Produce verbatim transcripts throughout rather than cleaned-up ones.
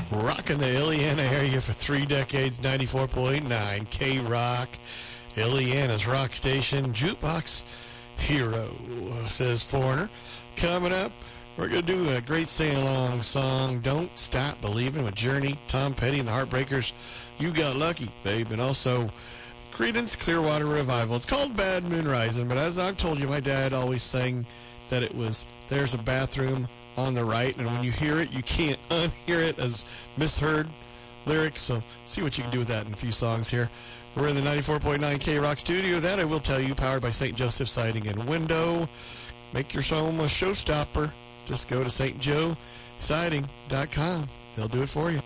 Rocking the Illiana area for three decades, ninety-four point nine K-Rock, Illiana's rock station, Jukebox Hero, says Foreigner. Coming up, we're going to do a great sing-along song, Don't Stop Believing, with Journey, Tom Petty, and the Heartbreakers. You Got Lucky, babe. And also Creedence Clearwater Revival. It's called Bad Moon Rising, but as I've told you, my dad always sang that it was, there's a bathroom on the right, and when you hear it, you can't unhear it as misheard lyrics. So see what you can do with that in a few songs here. We're in the ninety-four point nine K-Rock studio. That I will tell you, powered by Saint Joseph Siding and Window. Make your home a showstopper. Just go to S T Joe Siding dot com. They'll do it for you.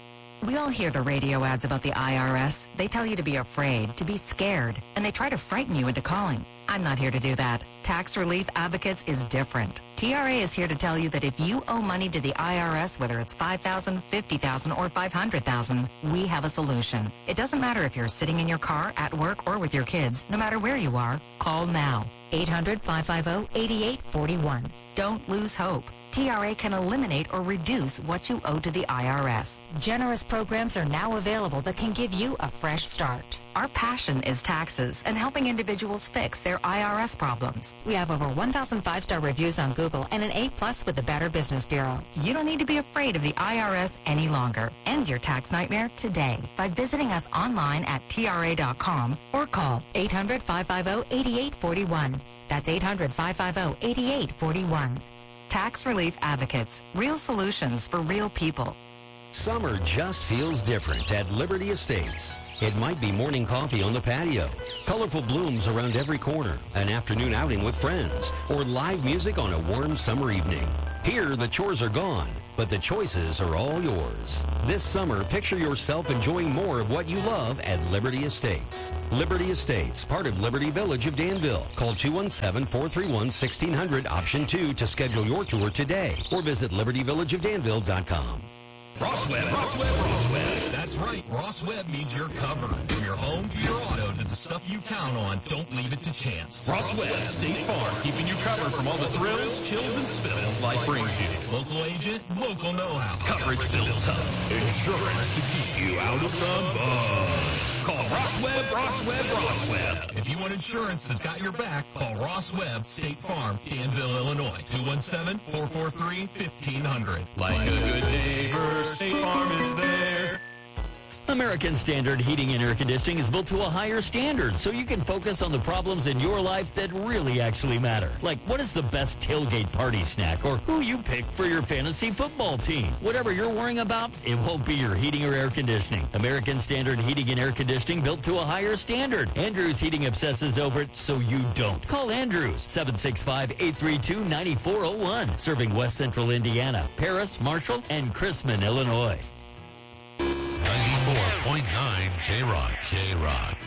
We all hear the radio ads about the I R S. They tell you to be afraid, to be scared, and they try to frighten you into calling. I'm not here to do that. Tax Relief Advocates is different. T R A is here to tell you that if you owe money to the I R S, whether it's five thousand dollars, fifty thousand dollars, or five hundred thousand dollars, we have a solution. It doesn't matter if you're sitting in your car, at work, or with your kids. No matter where you are, call now. eight hundred, five five zero, eight eight four one. Don't lose hope. T R A can eliminate or reduce what you owe to the I R S. Generous programs are now available that can give you a fresh start. Our passion is taxes and helping individuals fix their I R S problems. We have over one thousand five-star reviews on Google and an A plus with the Better Business Bureau. You don't need to be afraid of the I R S any longer. End your tax nightmare today by visiting us online at T R A dot com or call eight hundred, five five zero, eight eight four one. That's eight hundred, five five zero, eight eight four one. Tax Relief Advocates. Real solutions for real people. Summer just feels different at Liberty Estates. It might be morning coffee on the patio, colorful blooms around every corner, an afternoon outing with friends, or live music on a warm summer evening. Here, the chores are gone, but the choices are all yours. This summer, picture yourself enjoying more of what you love at Liberty Estates. Liberty Estates, part of Liberty Village of Danville. Call two one seven, four three one, one six zero zero, option two to schedule your tour today, or visit liberty village of danville dot com. Ross Web, Ross Web, Ross Web. That's right. Ross Web means you're covered. From your home to your auto to the stuff you count on, don't leave it to chance. Ross Web, State Farm, keeping you covered from all the thrills, chills, and spills life brings you. Local agent, local know-how. Coverage built up. Insurance to keep you out of the mud. Call Ross Web, Ross Web, Ross Web. If you want insurance that's got your back, call Ross Web, State Farm, Danville, Illinois. two one seven, four four three, one five zero zero. Like a good neighbor, State Farm is there. American Standard Heating and Air Conditioning is built to a higher standard so you can focus on the problems in your life that really actually matter. Like, what is the best tailgate party snack, or who you pick for your fantasy football team? Whatever you're worrying about, it won't be your heating or air conditioning. American Standard Heating and Air Conditioning, built to a higher standard. Andrews Heating obsesses over it so you don't. Call Andrews, seven six five, eight three two, nine four zero one. Serving West Central Indiana, Paris, Marshall, and Chrisman, Illinois. ninety-four point nine K-Rock. K-Rock.